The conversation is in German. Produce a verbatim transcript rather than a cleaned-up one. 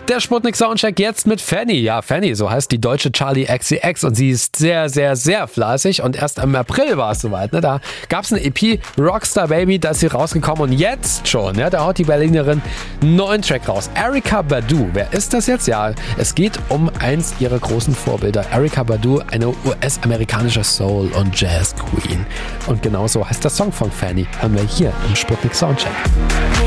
Der Sputnik Soundcheck jetzt mit Fanny. Ja, Fanny, so heißt die deutsche Charli X C X und sie ist sehr, sehr, sehr fleißig und erst im April war es soweit. Ne? Da gab es eine E P, Rockstar Baby, da ist sie rausgekommen und jetzt schon, ja, da haut die Berlinerin einen neuen Track raus. Erykah Badu, wer ist das jetzt? Ja, es geht um eins ihrer großen Vorbilder. Erykah Badu, eine U S-amerikanische Soul- und Jazz-Queen. Und genau so heißt der Song von Fanny. Haben wir hier im Sputnik Soundcheck.